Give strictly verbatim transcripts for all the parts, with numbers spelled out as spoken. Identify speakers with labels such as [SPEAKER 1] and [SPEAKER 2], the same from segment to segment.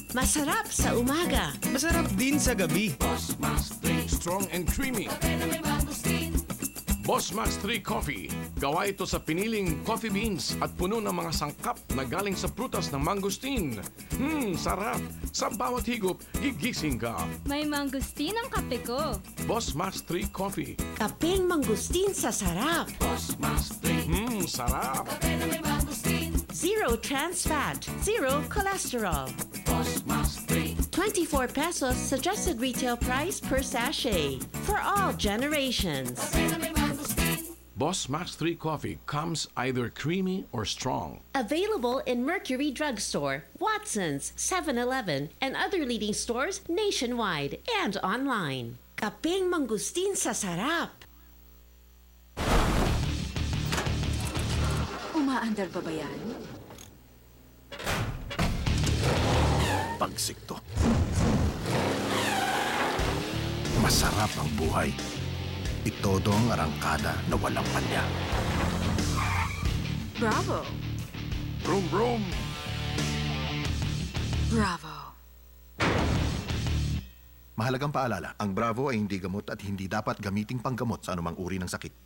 [SPEAKER 1] Masarap sa umaga.
[SPEAKER 2] Masarap din sa gabi.
[SPEAKER 3] Boss Max three, strong and creamy. Boss Max three Coffee. Gawa ito sa piniling coffee beans at puno ng mga sangkap na galing sa prutas ng mangosteen. Hmm, sarap. Sa bawat higop, gigising ka.
[SPEAKER 4] May mangustin ang kape ko.
[SPEAKER 3] Boss Max three Coffee.
[SPEAKER 1] Kapeng mangustin sa sarap.
[SPEAKER 3] Boss Max three. Hmm, sarap.
[SPEAKER 1] Zero trans fat. Zero cholesterol.
[SPEAKER 3] Boss Max three.
[SPEAKER 1] twenty-four pesos suggested retail price per sachet. For all generations.
[SPEAKER 3] Boss Max three Coffee comes either creamy or strong.
[SPEAKER 1] Available in Mercury Drugstore, Watson's, seven eleven, and other leading stores nationwide and online. Kapeng mangustin sa sarap.
[SPEAKER 5] Umaandar ba ba yan?
[SPEAKER 6] Pagsikto. Masarap ang buhay. Itodo ang arangkada na walang palya.
[SPEAKER 5] Bravo!
[SPEAKER 3] Brum brum.
[SPEAKER 5] Bravo!
[SPEAKER 6] Mahalagang paalala, ang Bravo ay hindi gamot at hindi dapat gamiting panggamot sa anumang uri ng sakit.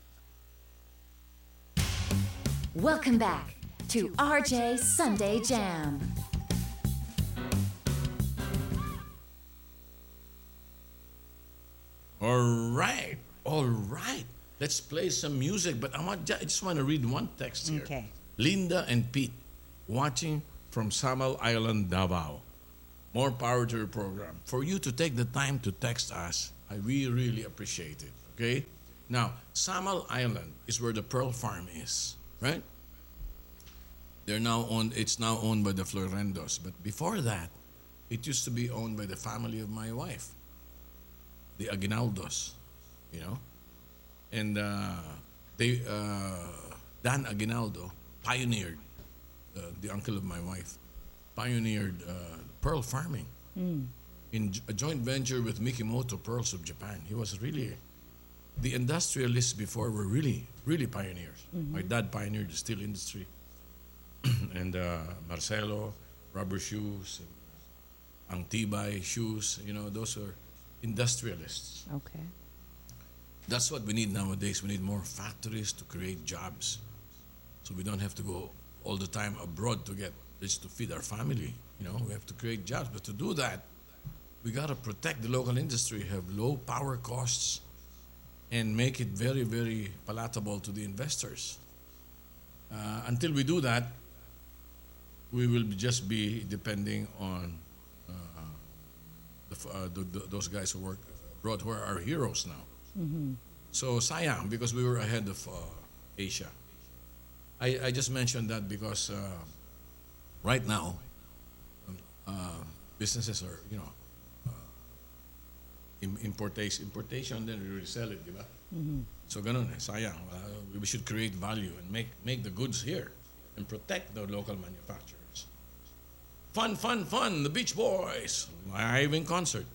[SPEAKER 7] Welcome back to R J Sunday Jam.
[SPEAKER 3] All right. All right. Let's play some music, but I, want, I just want to read one text here.
[SPEAKER 8] Okay.
[SPEAKER 3] Linda and Pete, watching from Samal Island, Davao. More power to your program. For you to take the time to text us, I really, really appreciate it. Okay? Now, Samal Island is where the Pearl Farm is, right? They're now owned, it's now owned by the Florendos. But before that, it used to be owned by the family of my wife, the Aguinaldos, you know? And uh, they, uh, Dan Aguinaldo pioneered, uh, the uncle of my wife, pioneered uh, pearl farming
[SPEAKER 8] Mm.
[SPEAKER 3] in j- a joint venture with Mikimoto Pearls of Japan. He was really, the industrialists before were really, really pioneers. My dad pioneered the steel industry. and uh, Marcelo, rubber shoes, and Antibay shoes, you know, those are industrialists.
[SPEAKER 8] Okay.
[SPEAKER 3] That's what we need nowadays. We need more factories to create jobs. So we don't have to go all the time abroad to get just to feed our family. You know, we have to create jobs. But to do that, we got to protect the local industry, have low power costs, and make it very, very palatable to the investors. Uh, until we do that, we will be just be depending on uh, the, f- uh, the, the, those guys who work abroad, who are our heroes now.
[SPEAKER 8] Mm-hmm.
[SPEAKER 3] So sayang, because we were ahead of uh, Asia. I, I just mentioned that because uh, right now, um, uh, businesses are, you know, uh, im- importation, importation, then we resell it, di ba?
[SPEAKER 8] Mm-hmm.
[SPEAKER 3] So ganun eh, sayang. Uh, we should create value and make, make the goods here and protect the local manufacturers. Fun, fun, fun, the Beach Boys, live in concert.